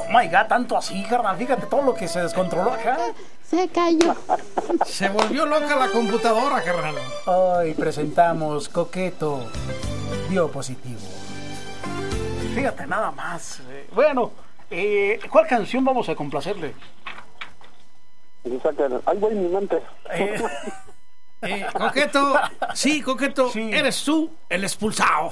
my God, tanto así, carnal. Fíjate todo lo que se descontroló acá. Se cayó. Se volvió loca la computadora, carnal. Hoy presentamos Coqueto. Dio positivo. Fíjate nada más. Bueno, ¿cuál canción vamos a complacerle? Ahí voy mi mente. Coqueto, sí, Coqueto, sí. Eres tú el expulsado.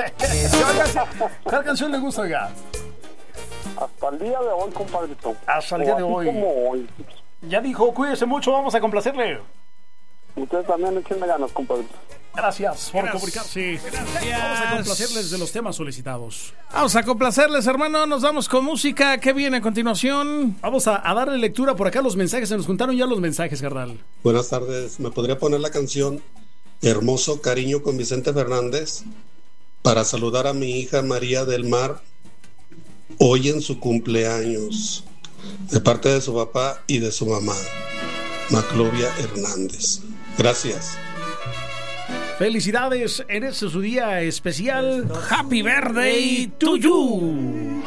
¿Cuál canción le gusta, oiga? Hasta el día de hoy, compadrito. Hasta el día de hoy. Como hoy. Ya dijo, cuídese mucho, vamos a complacerle. Ustedes también échenle ganas, compadrito. Gracias por comunicarse. Gracias. Vamos a complacerles de los temas solicitados. Vamos a complacerles, hermano. Nos vamos con música. ¿Qué viene a continuación? Vamos a darle lectura por acá los mensajes. Se nos juntaron ya los mensajes, carnal. Buenas tardes. ¿Me podría poner la canción Hermoso Cariño con Vicente Fernández para saludar a mi hija María del Mar hoy en su cumpleaños, de parte de su papá y de su mamá, Maclovia Hernández? Gracias. Felicidades en este su día especial. Happy birthday to you.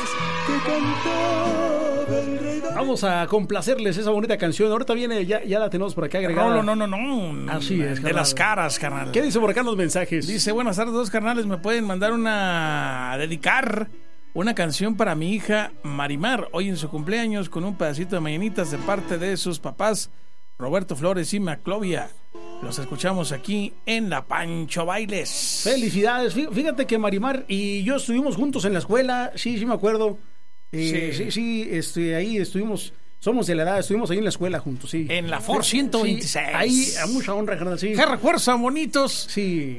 Vamos a complacerles esa bonita canción. Ahorita viene, ya la tenemos por acá agregada. No. Así es, carnal. De las caras, carnal. ¿Qué dice por acá en los mensajes? Dice, buenas tardes, dos carnales. ¿Me pueden mandar dedicar una canción para mi hija Marimar hoy en su cumpleaños con un pedacito de mañanitas de parte de sus papás Roberto Flores y Maclovia? Los escuchamos aquí en La Pancho Bailes. Felicidades. Fíjate que Marimar y yo estuvimos juntos en la escuela. Sí, me acuerdo. Sí, ahí estuvimos. Somos de la edad, estuvimos ahí en la escuela juntos, sí. En la FOR 126. Sí, ahí a mucha honra, carnal, sí. ¿Qué recuerdos bonitos? Sí.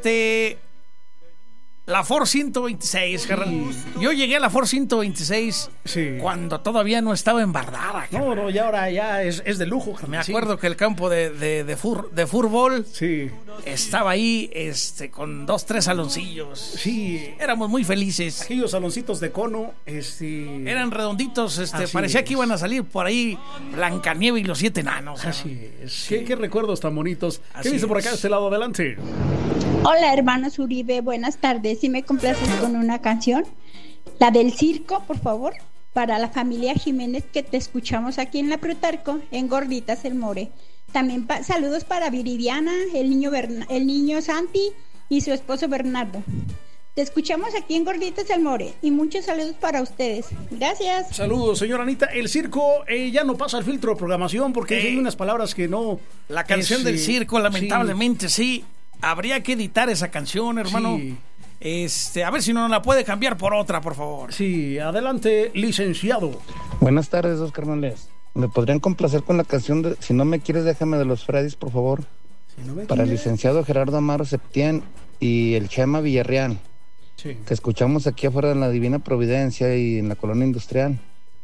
La FOR 126, carnal. Sí. Yo llegué a la FOR 126 cuando todavía no estaba embardada, carnal. No, ya ahora ya es de lujo, carnal. Me acuerdo que el campo de fútbol estaba ahí con 2-3 saloncillos. Sí. Éramos muy felices. Aquellos saloncitos de cono, eran redonditos, parecía que iban a salir por ahí Blancanieve y los 7 enanos. Así es. Sí. ¿Qué recuerdos tan bonitos? ¿Qué dice por acá de este lado? Adelante. Hola, hermanos Uribe, buenas tardes. ¿Sí me complaces con una canción? La del circo, por favor, para la familia Jiménez, que te escuchamos aquí en la Plutarco, en Gorditas el More. También saludos para Viridiana, el niño Santi y su esposo Bernardo. Te escuchamos aquí en Gorditas el More y muchos saludos para ustedes. Gracias. Saludos, señora Anita. El circo ya no pasa el filtro de programación porque hay unas palabras que no... La canción del circo, lamentablemente, sí. Habría que editar esa canción, hermano. Sí. A ver si no la puede cambiar por otra, por favor. Sí, adelante, licenciado. Buenas tardes, dos carnales. ¿Me podrían complacer con la canción de Si no me quieres, déjame, de los Freddys, por favor? Para el licenciado Gerardo Amaro Septién y el Chema Villarreal. Sí. Te escuchamos aquí afuera de la Divina Providencia y en la Colonia Industrial.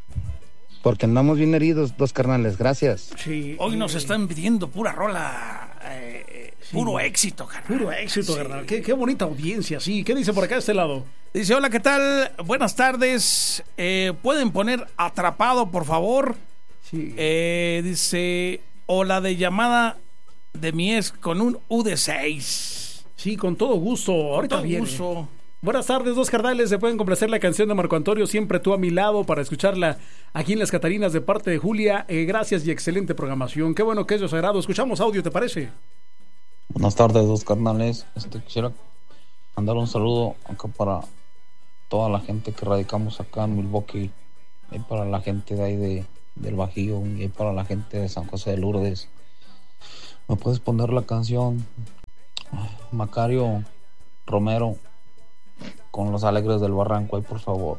Porque andamos bien heridos, dos carnales. Gracias. Sí. Hoy nos están pidiendo pura rola. Puro éxito, carnal. Puro éxito, carnal. Qué bonita audiencia, sí. ¿Qué dice por acá de este lado? Dice, hola, ¿qué tal? Buenas tardes. ¿Pueden poner Atrapado, por favor? Sí. Dice, o la de Llamada de mi ex con un U6. Sí, con todo gusto. Ahorita viene. Buenas tardes, dos carnales. Se pueden complacer la canción de Marco Antonio, Siempre tú a mi lado, para escucharla aquí en Las Catarinas de parte de Julia. Gracias y excelente programación. Qué bueno que es de su agrado. Escuchamos audio, ¿te parece? Buenas tardes, dos carnales. Quisiera mandar un saludo acá para toda la gente que radicamos acá en Milwaukee, y para la gente de ahí del Bajío, y para la gente de San José de Lourdes. ¿Me puedes poner la canción Macario Romero con Los Alegres del Barranco ahí, por favor?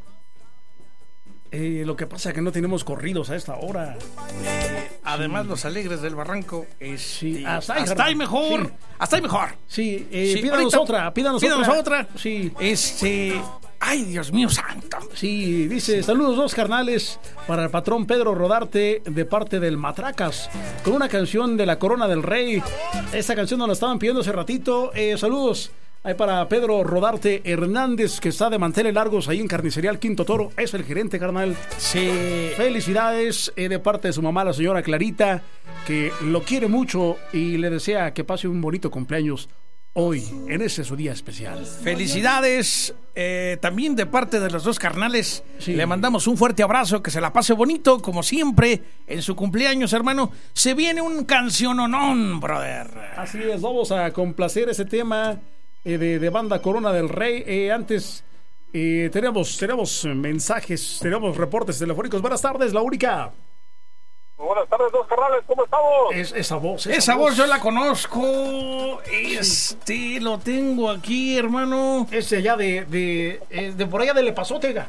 Lo que pasa es que no tenemos corridos a esta hora. Además, Los Alegres del Barranco hasta ahí mejor. Sí. Hasta ahí mejor. Sí, pídanos otra. Pídanos otra. Sí. Ay, Dios mío santo. Sí, dice, saludos dos carnales para el patrón Pedro Rodarte de parte del Matracas, con una canción de La Corona del Rey. Esta canción nos la estaban pidiendo hace ratito. Saludos. Ahí para Pedro Rodarte Hernández, que está de manteles largos ahí en Carnicería El Quinto Toro. Es el gerente, carnal. Sí. Felicidades de parte de su mamá, la señora Clarita, que lo quiere mucho y le desea que pase un bonito cumpleaños hoy, en ese su día especial. Felicidades, también de parte de los dos carnales. Sí. Le mandamos un fuerte abrazo, que se la pase bonito, como siempre, en su cumpleaños, hermano. Se viene un canciononón, brother. Así es, vamos a complacer ese tema de Banda Corona del Rey. Antes tenemos mensajes, tenemos reportes telefónicos. Buenas tardes, La Única. Buenas tardes, dos carnales, ¿cómo estamos? Esa voz yo la conozco. Lo tengo aquí, hermano. Ese allá de por allá de Lepazote. ¿De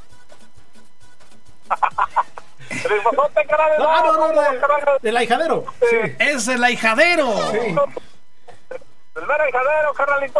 Lepazote, carnales? No, del Ahijadero. Sí. Es el Ahijadero. Sí. El mero Ahijadero, carnalito.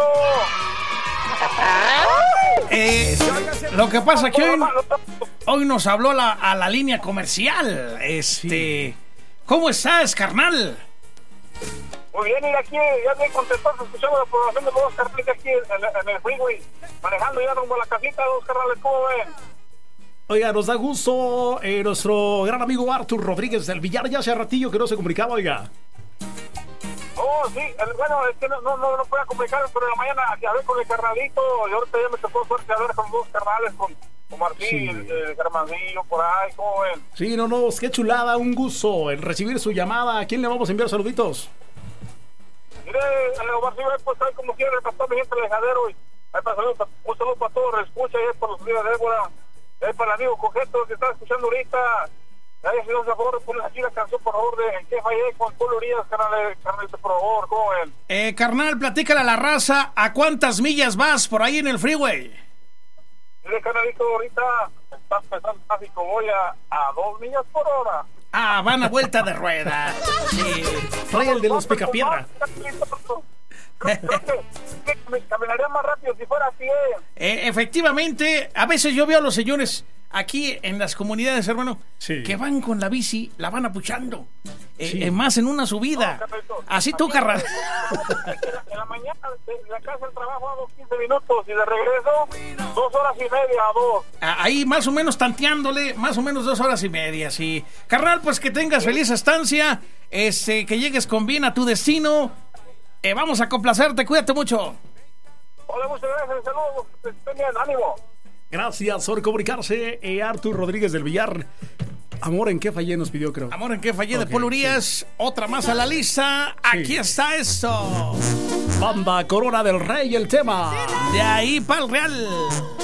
Lo que pasa es que hoy nos habló a la línea comercial. Sí. ¿Cómo estás, carnal? Muy bien, ir aquí, ya bien contentado escuchando la programación de los dos carnales aquí en el freeway, manejando ya rumbo a la casita, dos carnales, ¿cómo ven? Oiga, nos da gusto nuestro gran amigo Artur Rodríguez del Villar, ya hace ratillo que no se comunicaba, oiga. Oh, sí, bueno, es que no puedo comunicar, pero en la mañana hablé con el carnalito, y ahorita ya me tocó suerte hablar con dos carnales, con Martín, sí. el Germancillo, por ahí, ¿cómo ven? Sí, qué chulada, un gusto en recibir su llamada. ¿A quién le vamos a enviar saluditos? Mire, Martín, pues ahí como quiera, repasar mi gente del Dejadero, y ahí para un saludo para todos, escucha ahí por los días de Débora, ahí para el amigo Cogeto que está escuchando ahorita. Ay, si nos da favor, pones aquí la canción, por favor, de ¿En qué fallé? Con Polo Urias, carnal, por favor, ¿cómo ven? Carnal, platícale a la raza, ¿a cuántas millas vas por ahí en el freeway? Mire, carnalito, ahorita está empezando el tráfico, voy a 2 millas por hora. Ah, van a vuelta de rueda. Sí. Trae el de los Picapiedra. Caminaría más rápido si fuera así, efectivamente, a veces yo veo a los señores aquí en las comunidades, hermano, sí, que van con la bici, la van apuchando, sí, más en una subida. No, así tú, carnal. En la mañana, de la casa al trabajo hago 15 minutos y de regreso 2 horas y media a 2. Ahí más o menos tanteándole, más o menos 2 horas y media, sí. Carnal, pues que tengas feliz estancia, que llegues con bien a tu destino. Vamos a complacerte, cuídate mucho. Hola, muchas gracias, saludos, estén bien, ánimo. Gracias por comunicarse, Artur Rodríguez del Villar. Amor en qué fallé nos pidió, creo. Amor en qué fallé, de Polo Urias. Sí. Otra más a la lista. Sí. Aquí está esto. Banda Corona del Rey, el tema. De ahí para el Real.